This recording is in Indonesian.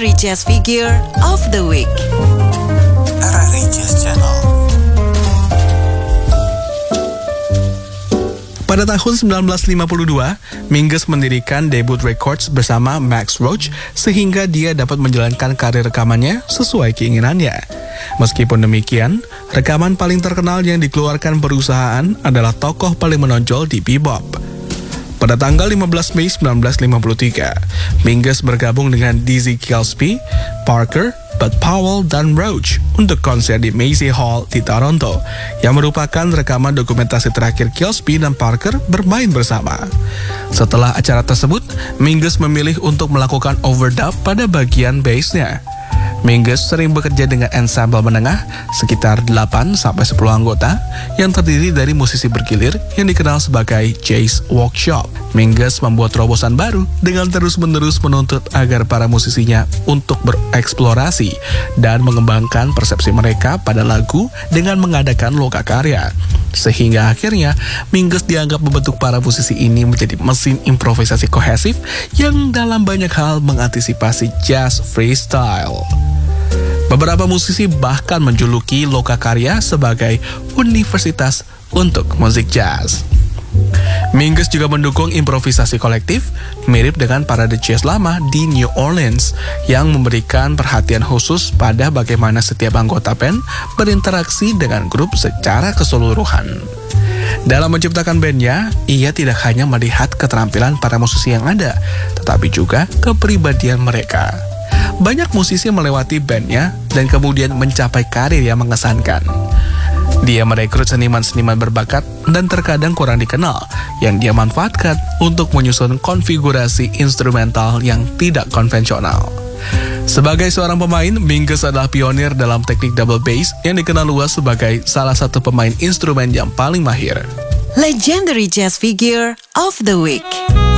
Legendary Jazz Figure of the Week. RRI Jazz Channel. Pada tahun 1952, Mingus mendirikan Debut Records bersama Max Roach sehingga dia dapat menjalankan karir rekamannya sesuai keinginannya. Meskipun demikian, rekaman paling terkenal yang dikeluarkan perusahaan adalah tokoh paling menonjol di bebop. Pada tanggal 15 Mei 1953, Mingus bergabung dengan Dizzy Gillespie, Parker, Bud Powell, dan Roach untuk konser di Massey Hall di Toronto, yang merupakan rekaman dokumentasi terakhir Gillespie dan Parker bermain bersama. Setelah acara tersebut, Mingus memilih untuk melakukan overdub pada bagian bass-nya. Mingus sering bekerja dengan ensemble menengah sekitar 8-10 anggota yang terdiri dari musisi bergilir yang dikenal sebagai Jazz Workshop. Mingus membuat terobosan baru dengan terus-menerus menuntut agar para musisinya untuk bereksplorasi dan mengembangkan persepsi mereka pada lagu dengan mengadakan lokakarya. Sehingga akhirnya Mingus dianggap membentuk para musisi ini menjadi mesin improvisasi kohesif yang dalam banyak hal mengantisipasi jazz freestyle. Beberapa musisi bahkan menjuluki lokakarya sebagai universitas untuk musik jazz. Mingus juga mendukung improvisasi kolektif mirip dengan parade jazz lama di New Orleans yang memberikan perhatian khusus pada bagaimana setiap anggota band berinteraksi dengan grup secara keseluruhan. Dalam menciptakan bandnya, ia tidak hanya melihat keterampilan para musisi yang ada, tetapi juga kepribadian mereka. Banyak musisi melewati bandnya dan kemudian mencapai karir yang mengesankan. Dia merekrut seniman-seniman berbakat dan terkadang kurang dikenal yang dia manfaatkan untuk menyusun konfigurasi instrumental yang tidak konvensional. Sebagai seorang pemain, Mingus adalah pionir dalam teknik double bass yang dikenal luas sebagai salah satu pemain instrumen yang paling mahir. Legendary Jazz Figure of the Week.